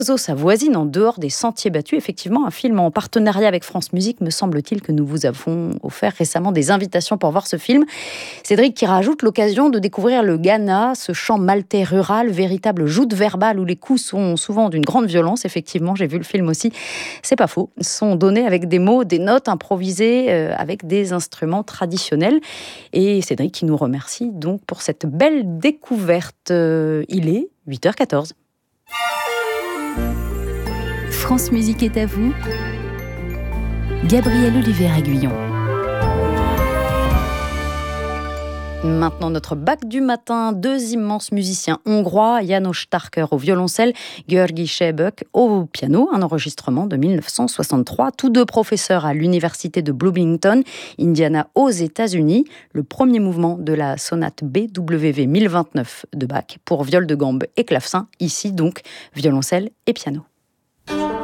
Sa voisine en dehors des sentiers battus. Effectivement, un film en partenariat avec France Musique, me semble-t-il que nous vous avons offert récemment des invitations pour voir ce film. Cédric qui rajoute l'occasion de découvrir le Ghana, ce chant maltais rural, véritable joute verbale où les coups sont souvent d'une grande violence. Effectivement, j'ai vu le film aussi. C'est pas faux. Ils sont donnés avec des mots, des notes improvisées, avec des instruments traditionnels. Et Cédric qui nous remercie donc pour cette belle découverte. Il est 8h14. France Musique est à vous. Gabriel Olivier-Aguillon. Maintenant, notre bac du matin, 2 immenses musiciens hongrois, János Starker au violoncelle, György Sebök au piano, un enregistrement de 1963. Tous 2 professeurs à l'université de Bloomington, Indiana, aux États-Unis. Le premier mouvement de la sonate BWV 1029 de Bach pour viol de gambe et clavecin. Ici donc, violoncelle et piano.